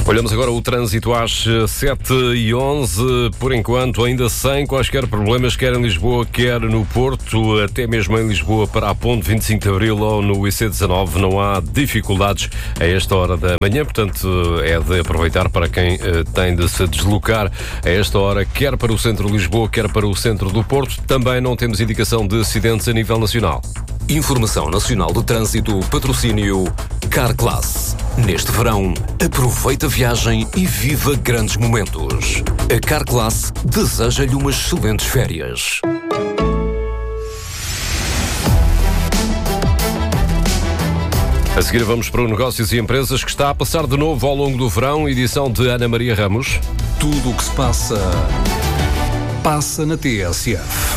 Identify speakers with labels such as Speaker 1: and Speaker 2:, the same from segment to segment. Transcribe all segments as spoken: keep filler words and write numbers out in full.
Speaker 1: Olhamos agora o trânsito às sete e onze. Por enquanto, ainda sem quaisquer problemas, quer em Lisboa, quer no Porto, até mesmo em Lisboa para a Ponte vinte e cinco de Abril ou no I C dezanove. Não há dificuldades a esta hora da manhã, portanto, é de aproveitar para quem uh, tem de se deslocar a esta hora, quer para o centro de Lisboa, quer para o centro do Porto. Também não temos indicação de acidentes a nível nacional.
Speaker 2: Informação Nacional do Trânsito, patrocínio Carclass. Neste verão, aproveita a viagem e viva grandes momentos. A Carclass deseja-lhe umas excelentes férias.
Speaker 1: A seguir vamos para o Negócios e Empresas, que está a passar de novo ao longo do verão, edição de Ana Maria Ramos.
Speaker 2: Tudo o que se passa, passa na T S F.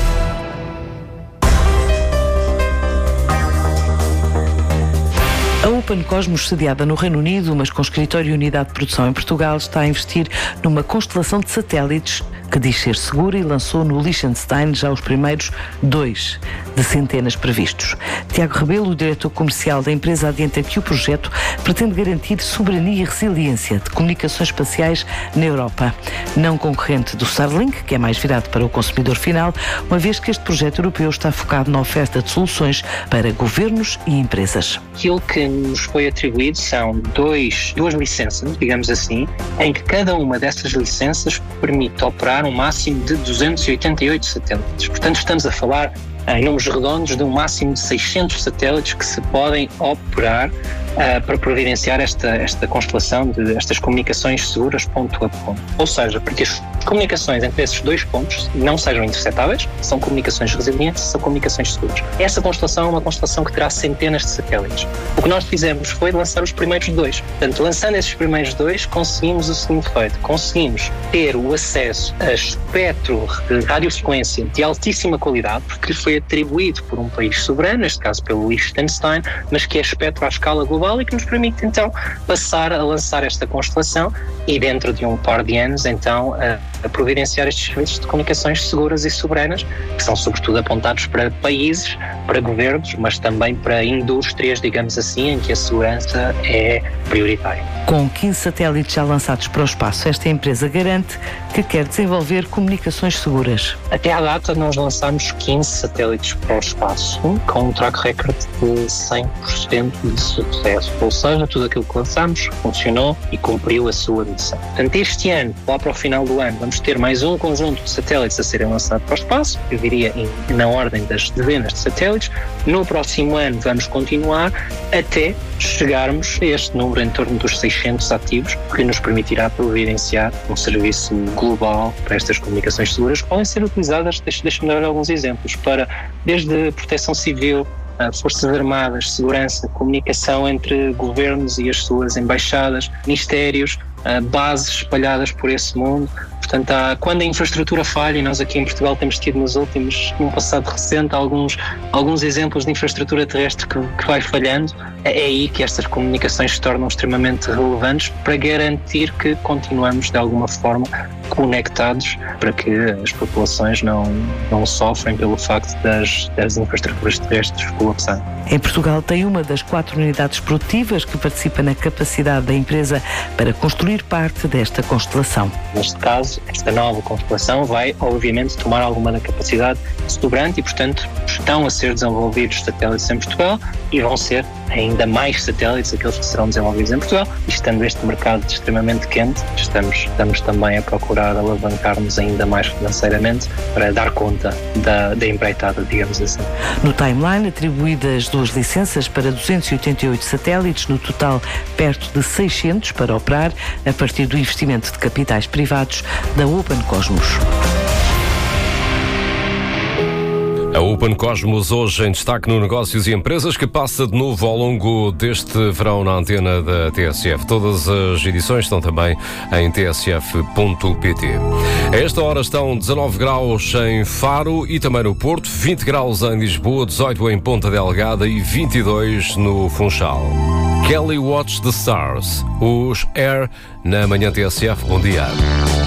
Speaker 3: A Open Cosmos, sediada no Reino Unido, mas com escritório e unidade de produção em Portugal, está a investir numa constelação de satélites que diz ser segura e lançou no Liechtenstein já os primeiros dois de centenas previstos. Tiago Rebelo, o diretor comercial da empresa, adianta que o projeto pretende garantir soberania e resiliência de comunicações espaciais na Europa, não concorrente do Starlink, que é mais virado para o consumidor final, uma vez que este projeto europeu está focado na oferta de soluções para governos e empresas.
Speaker 4: Aquilo que nos foi atribuído são dois, duas licenças, digamos assim, em que cada uma dessas licenças permite operar um máximo de duzentos e oitenta e oito satélites. Portanto, estamos a falar em números redondos de um máximo de seiscentos satélites que se podem operar uh, para providenciar esta, esta constelação de estas comunicações seguras ponto a ponto. Ou seja, porque as comunicações entre esses dois pontos não sejam interceptáveis, são comunicações resilientes, são comunicações seguras. Essa constelação é uma constelação que terá centenas de satélites. O que nós fizemos foi lançar os primeiros dois. Portanto, lançando esses primeiros dois, conseguimos o seguinte feito. Conseguimos ter o acesso a espectro de radiofrequência de altíssima qualidade, porque lhe foi atribuído por um país soberano, neste caso pelo Liechtenstein, mas que é espectro à escala global e que nos permite então passar a lançar esta constelação e dentro de um par de anos então a, a providenciar estes serviços de comunicações seguras e soberanas, que são sobretudo apontados para países, para governos, mas também para indústrias, digamos assim, em que a segurança é prioritária.
Speaker 3: Com quinze satélites já lançados para o espaço, esta empresa garante que quer desenvolver comunicações seguras.
Speaker 4: Até à data nós lançámos quinze satélites para o espaço, com um track record de cem por cento de sucesso. Ou seja, tudo aquilo que lançámos funcionou e cumpriu a sua missão. Portanto, este ano, lá para o final do ano, vamos ter mais um conjunto de satélites a serem lançados para o espaço, eu diria em, na ordem das dezenas de satélites. No próximo ano vamos continuar até chegarmos a este número em torno dos seiscentos ativos, que nos permitirá providenciar um serviço global para estas comunicações seguras, que podem ser utilizadas, deixe-me dar alguns exemplos, para desde proteção civil, Forças Armadas, segurança, comunicação entre governos e as suas embaixadas, ministérios, bases espalhadas por esse mundo. Portanto, há, quando a infraestrutura falha, e nós aqui em Portugal temos tido nos últimos, num passado recente, alguns, alguns exemplos de infraestrutura terrestre que, que vai falhando, é aí que estas comunicações se tornam extremamente relevantes para garantir que continuamos de alguma forma conectados, para que as populações não, não sofrem pelo facto das, das infraestruturas terrestres colapsarem.
Speaker 3: Em Portugal tem uma das quatro unidades produtivas que participa na capacidade da empresa para construir parte desta constelação.
Speaker 4: Neste caso, esta nova constelação vai, obviamente, tomar alguma da capacidade sobrante e, portanto, estão a ser desenvolvidos satélites em Portugal e vão ser ainda mais satélites aqueles que serão desenvolvidos em Portugal. E estando este mercado extremamente quente, estamos, estamos também a procurar alavancar-nos ainda mais financeiramente para dar conta da, da empreitada, digamos assim.
Speaker 3: No timeline, atribuídas duas licenças para duzentos e oitenta e oito satélites, no total perto de seiscentos para operar, a partir do investimento de capitais privados da Open Cosmos.
Speaker 1: A Open Cosmos hoje em destaque no Negócios e Empresas, que passa de novo ao longo deste verão na antena da T S F. Todas as edições estão também em t s f ponto p t. A esta hora estão dezanove graus em Faro e também no Porto, vinte graus em Lisboa, dezoito em Ponta Delgada e vinte e dois no Funchal. Kelly Watch the Stars, os Air na manhã T S F. Bom dia.